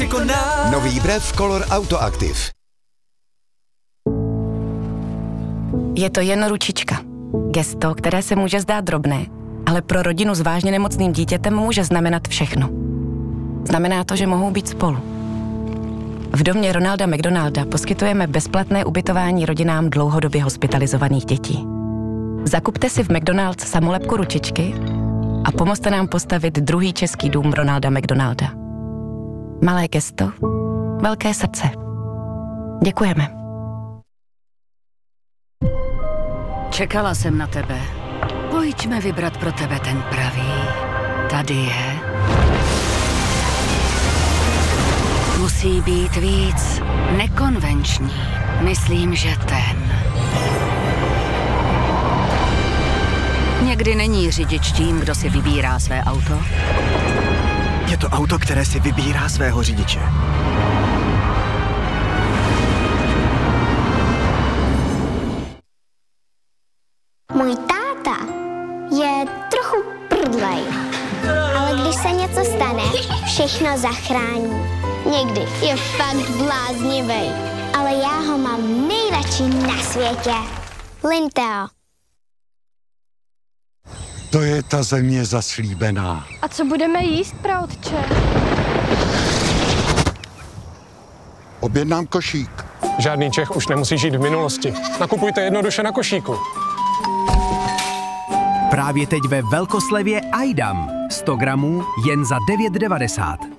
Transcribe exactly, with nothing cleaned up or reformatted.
Nový brev Color Auto Active. Je to jen ručička. Gesto, které se může zdát drobné, ale pro rodinu s vážně nemocným dítětem může znamenat všechno. Znamená to, že mohou být spolu. V domě Ronalda McDonalda poskytujeme bezplatné ubytování rodinám dlouhodobě hospitalizovaných dětí. Zakupte si v McDonald's samolepku ručičky a pomozte nám postavit druhý český dům Ronalda McDonalda. Malé gesto, velké srdce. Děkujeme. Čekala jsem na tebe. Pojďme vybrat pro tebe ten pravý. Tady je. Musí být víc nekonvenční. Myslím, že ten. Někdy není řidič tím, kdo si vybírá své auto. Je to auto, které si vybírá svého řidiče. Můj táta je trochu prdlej, ale když se něco stane, všechno zachrání. Někdy je fakt bláznivý, ale já ho mám nejradši na světě. Linteo. To je ta země zaslíbená. A co budeme jíst, praotče? Objednám košík. Žádný Čech už nemusí žít v minulosti. Nakupujte jednoduše na košíku. Právě teď ve velkoslevě Ajdam. sto gramů jen za devět devadesát.